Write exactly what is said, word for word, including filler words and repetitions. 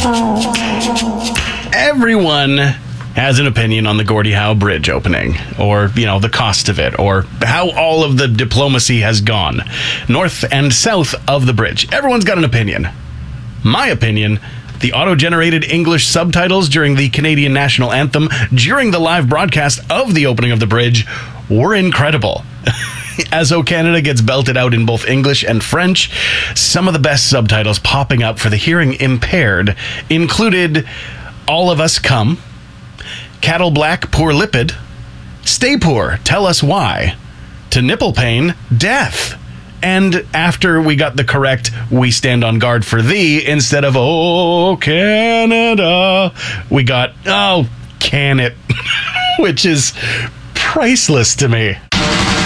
Everyone has an opinion on the Gordie Howe Bridge opening, or, you know, the cost of it, or how all of the diplomacy has gone north and south of the bridge. Everyone's got an opinion. My opinion: the auto-generated English subtitles during the Canadian national anthem during the live broadcast of the opening of the bridge were incredible. As O Canada gets belted out in both English and French, some of the best subtitles popping up for the hearing impaired included "All of Us Come," "Cattle Black, Poor Lipid," "Stay Poor, Tell Us Why," "To Nipple Pain, Death." And after we got the correct "We Stand on Guard for Thee" instead of "Oh, Canada," we got "Oh, Can It," which is priceless to me.